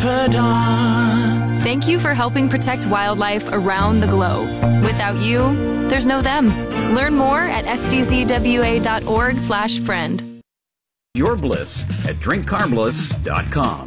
confidant. Thank you for helping protect wildlife around the globe. Without you, there's no them. Learn more at sdzwa.org/friend. Your bliss at drinkcarbliss.com.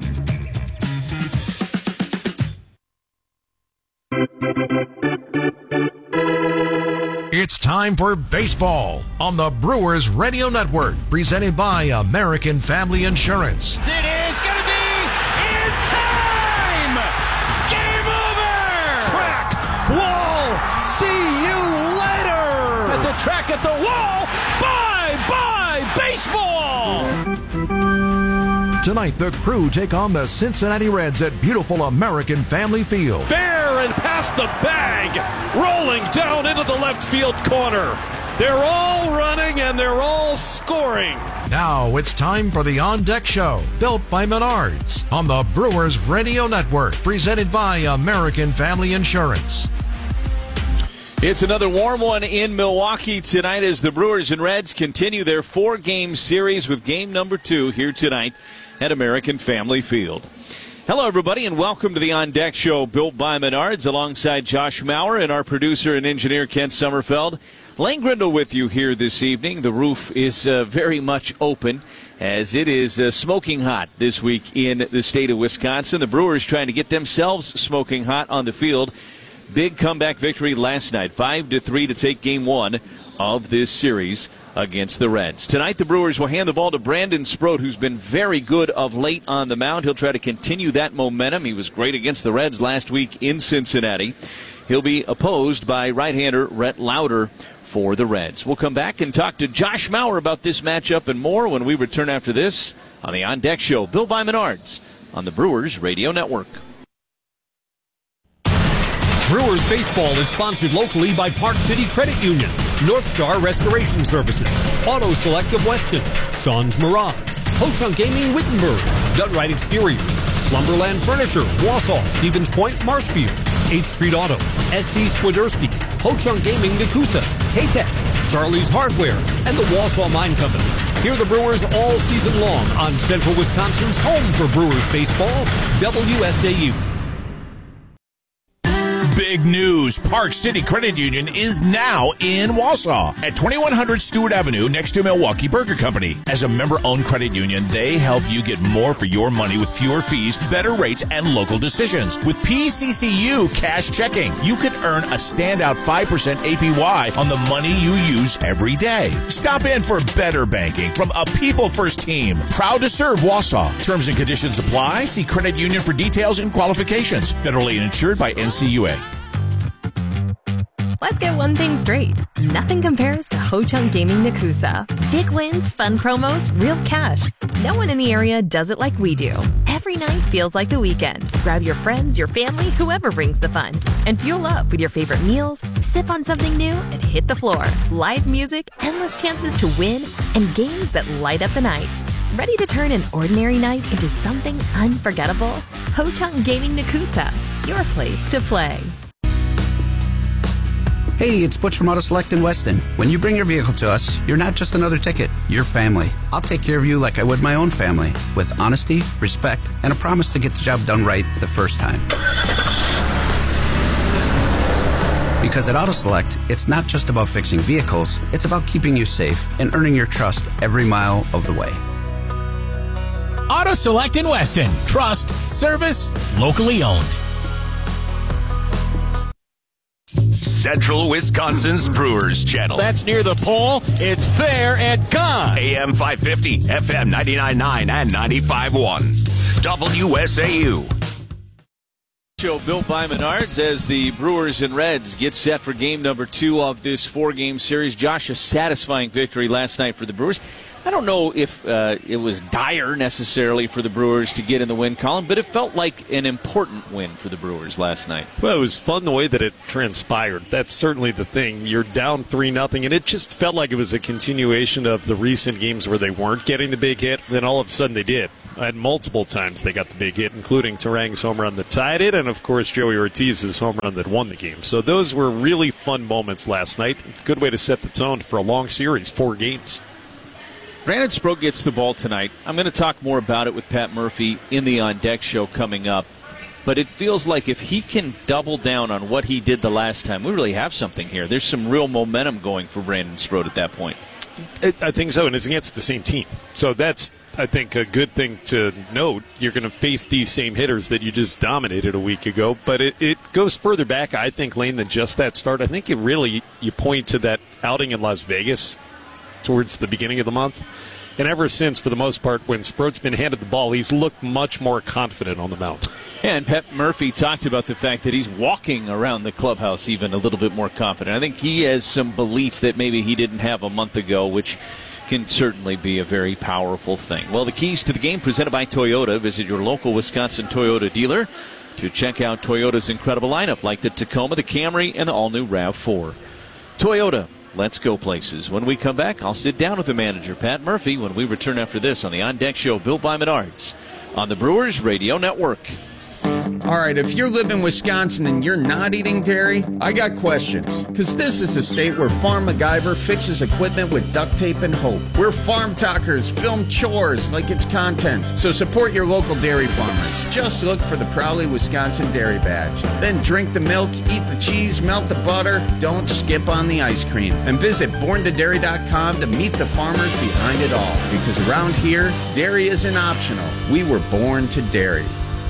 It's time for baseball on the Brewers Radio Network, presented by American Family Insurance. It is going to be in time! Game over! Track, wall, see you later! At the track, at the wall, bye-bye baseball! Tonight, the Crew take on the Cincinnati Reds at beautiful American Family Field. Fair and past the bag, rolling down into the left field corner. They're all running and they're all scoring. Now it's time for the On Deck Show, built by Menards, on the Brewers Radio Network, presented by American Family Insurance. It's another warm one in Milwaukee tonight as the Brewers and Reds continue their 4-game series with game number 2 here tonight at American Family Field. Hello, everybody, and welcome to the On Deck Show, built by Menards, alongside Josh Maurer and our producer and engineer, Kent Sommerfeld. Lane Grindle with you here this evening. The roof is very much open, as it is smoking hot this week in the state of Wisconsin. The Brewers trying to get themselves smoking hot on the field. Big comeback victory last night, 5-3 to take game 1 of this series against the Reds. Tonight, the Brewers will hand the ball to Brandon Sproat, who's been very good of late on the mound. He'll try to continue that momentum. He was great against the Reds last week in Cincinnati. He'll be opposed by right-hander Rhett Lauder for the Reds. We'll come back and talk to Josh Maurer about this matchup and more when we return after this on the On Deck Show, built by Menards, on the Brewers Radio Network. Brewers baseball is sponsored locally by Park City Credit Union, North Star Restoration Services, Auto Select of Weston, Sean's Mirage, Ho-Chunk Gaming Wittenberg, Dunright Exteriors, Slumberland Furniture, Wausau, Stevens Point, Marshfield, 8th Street Auto, SC Swiderski, Ho-Chunk Gaming Nakusa, K-Tech, Charlie's Hardware, and the Wausau Mine Company. Hear the Brewers all season long on Central Wisconsin's home for Brewers baseball, WSAU. Big news. Park City Credit Union is now in Wausau at 2100 Stewart Avenue next to Milwaukee Burger Company. As a member-owned credit union, they help you get more for your money with fewer fees, better rates, and local decisions. With PCCU Cash Checking, you could earn a standout 5% APY on the money you use every day. Stop in for better banking from a people-first team. Proud to serve Wausau. Terms and conditions apply. See credit union for details and qualifications. Federally insured by NCUA. Let's get one thing straight. Nothing compares to Ho-Chunk Gaming Nakusa. Big wins, fun promos, real cash. No one in the area does it like we do. Every night feels like the weekend. Grab your friends, your family, whoever brings the fun. And fuel up with your favorite meals, sip on something new, and hit the floor. Live music, endless chances to win, and games that light up the night. Ready to turn an ordinary night into something unforgettable? Ho-Chunk Gaming Nakusa, your place to play. Hey, it's Butch from Auto Select in Weston. When you bring your vehicle to us, you're not just another ticket, you're family. I'll take care of you like I would my own family, with honesty, respect, and a promise to get the job done right the first time. Because at Auto Select, it's not just about fixing vehicles, it's about keeping you safe and earning your trust every mile of the way. Auto Select in Weston. Trust, service, locally owned. Central Wisconsin's Brewers Channel. That's near the pole. It's fair and gone. AM 550, FM 99.9 and 95.1. WSAU. Show built by Menards as the Brewers and Reds get set for game number 2 of this 4-game series. Josh, a satisfying victory last night for the Brewers. I don't know if it was dire necessarily for the Brewers to get in the win column, but it felt like an important win for the Brewers last night. Well, it was fun the way that it transpired. That's certainly the thing. You're down 3-0, and it just felt like it was a continuation of the recent games where they weren't getting the big hit. Then all of a sudden they did. And multiple times they got the big hit, including Terang's home run that tied it, and, of course, Joey Ortiz's home run that won the game. So those were really fun moments last night. Good way to set the tone for a long series, 4 games. Brandon Sproat gets the ball tonight. I'm going to talk more about it with Pat Murphy in the On Deck show coming up. But it feels like if he can double down on what he did the last time, we really have something here. There's some real momentum going for Brandon Sproat at that point. I think so, and it's against the same team. So that's, I think, a good thing to note. You're going to face these same hitters that you just dominated a week ago. But it goes further back, I think, Lane, than just that start. I think you point to that outing in Las Vegas towards the beginning of the month. And ever since, for the most part, when Sproat's been handed the ball, he's looked much more confident on the mound. And Pat Murphy talked about the fact that he's walking around the clubhouse even a little bit more confident. I think he has some belief that maybe he didn't have a month ago, which can certainly be a very powerful thing. Well, the keys to the game presented by Toyota. Visit your local Wisconsin Toyota dealer to check out Toyota's incredible lineup, like the Tacoma, the Camry, and the all-new RAV4. Toyota. Let's go places. When we come back, I'll sit down with the manager, Pat Murphy, when we return after this on the On Deck Show, built by Menards, on the Brewers Radio Network. All right, if you live in Wisconsin and you're not eating dairy, I got questions. Because this is a state where Farm MacGyver fixes equipment with duct tape and hope. Where farm talkers film chores like it's content. So support your local dairy farmers. Just look for the Proudly Wisconsin Dairy Badge. Then drink the milk, eat the cheese, melt the butter. Don't skip on the ice cream. And visit borntodairy.com to meet the farmers behind it all. Because around here, dairy isn't optional. We were born to dairy.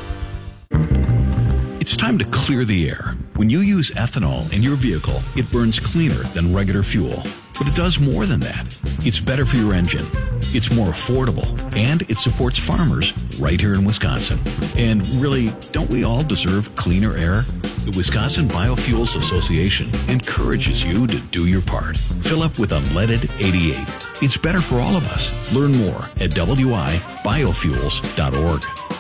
It's time to clear the air. When you use ethanol in your vehicle, it burns cleaner than regular fuel. But it does more than that. It's better for your engine. It's more affordable. And it supports farmers right here in Wisconsin. And really, don't we all deserve cleaner air? The Wisconsin Biofuels Association encourages you to do your part. Fill up with unleaded 88. It's better for all of us. Learn more at wibiofuels.org.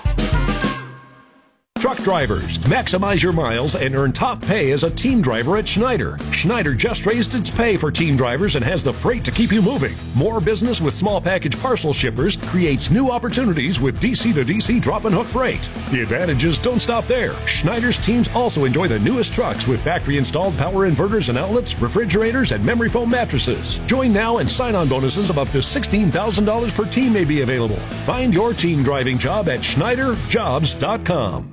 Truck drivers, maximize your miles and earn top pay as a team driver at Schneider. Schneider just raised its pay for team drivers and has the freight to keep you moving. More business with small package parcel shippers creates new opportunities with DC-to-DC drop and hook freight. The advantages don't stop there. Schneider's teams also enjoy the newest trucks with factory-installed power inverters and outlets, refrigerators, and memory foam mattresses. Join now and sign-on bonuses of up to $16,000 per team may be available. Find your team driving job at SchneiderJobs.com.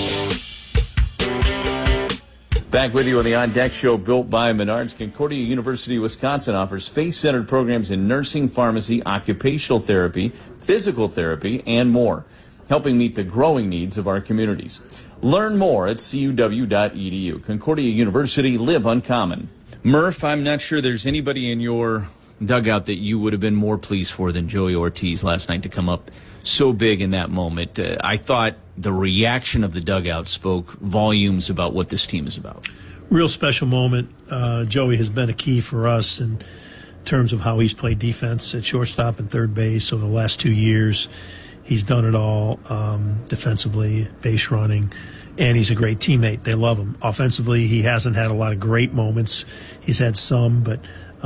Back with you on the On Deck Show, built by Menards. Concordia University, Wisconsin offers faith-centered programs in nursing, pharmacy, occupational therapy, physical therapy, and more, helping meet the growing needs of our communities. Learn more at cuw.edu. Concordia University, live uncommon. Murph, I'm not sure there's anybody in your dugout that you would have been more pleased for than Joey Ortiz last night to come up so big in that moment. I thought the reaction of the dugout spoke volumes about what this team is about. Real special moment. Joey has been a key for us in terms of how he's played defense at shortstop and third base over the last 2 years. He's done it all defensively, base running, and he's a great teammate. They love him. Offensively, he hasn't had a lot of great moments. He's had some, but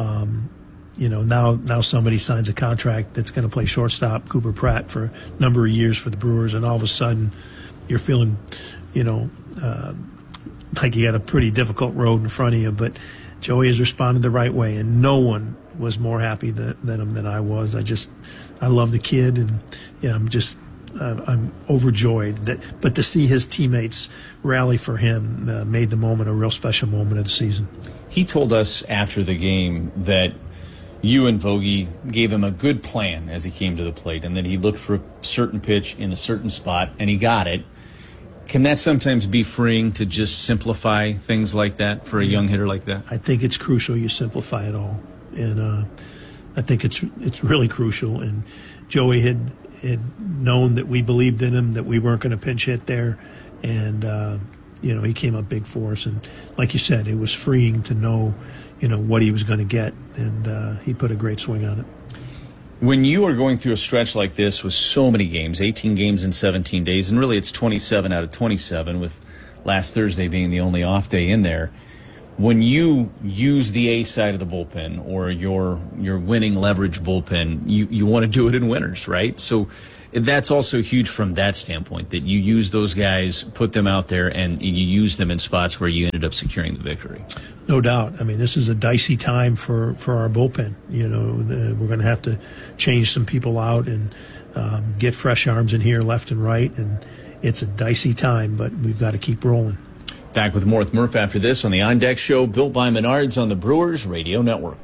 now somebody signs a contract that's going to play shortstop, Cooper Pratt, for a number of years for the Brewers, and all of a sudden you're feeling, like you got a pretty difficult road in front of you. But Joey has responded the right way, and no one was more happy than him than I was. I love the kid, and I'm overjoyed but to see his teammates rally for him made the moment a real special moment of the season. He told us after the game that you and Vogie gave him a good plan as he came to the plate, and that he looked for a certain pitch in a certain spot, and he got it. Can that sometimes be freeing to just simplify things like that for a young hitter like that? I think it's crucial you simplify it all, and I think it's really crucial. And Joey had known that we believed in him, that we weren't going to pinch hit there, and he came up big for us. And like you said, it was freeing to know what he was going to get, and he put a great swing on it. When you are going through a stretch like this with so many games, 18 games in 17 days, and really it's 27 out of 27, with last Thursday being the only off day in there, when you use the A side of the bullpen or your winning leverage bullpen, you want to do it in winners, right? So that's also huge from that standpoint, that you use those guys, put them out there, and you use them in spots where you ended up securing the victory. No doubt. I mean, this is a dicey time for our bullpen. We're going to have to change some people out and get fresh arms in here left and right, and it's a dicey time, but we've got to keep rolling. Back with more with Murph after this on the On Deck Show, built by Menards on the Brewers Radio Network.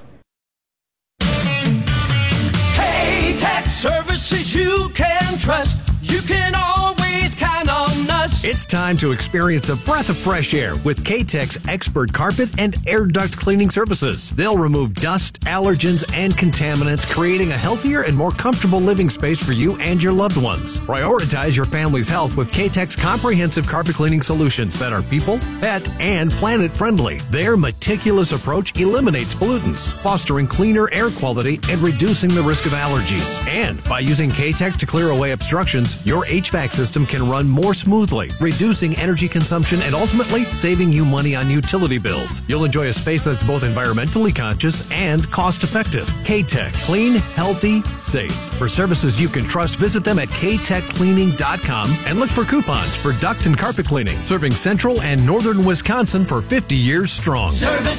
K-Tech services you can trust. You can always count on us. It's time to experience a breath of fresh air with K-Tech's expert carpet and air duct cleaning services. They'll remove dust, allergens, and contaminants, creating a healthier and more comfortable living space for you and your loved ones. Prioritize your family's health with K-Tech's comprehensive carpet cleaning solutions that are people, pet, and planet friendly. Their meticulous approach eliminates pollutants, fostering cleaner air quality and reducing the risk of allergies. And by using K-Tech to clear away obstructions, your HVAC system can run more smoothly, reducing energy consumption and ultimately saving you money on utility bills. You'll enjoy a space that's both environmentally conscious and cost-effective. K-Tech. Clean, healthy, safe. For services you can trust, visit them at ktechcleaning.com and look for coupons for duct and carpet cleaning, serving central and northern Wisconsin for 50 years strong. Service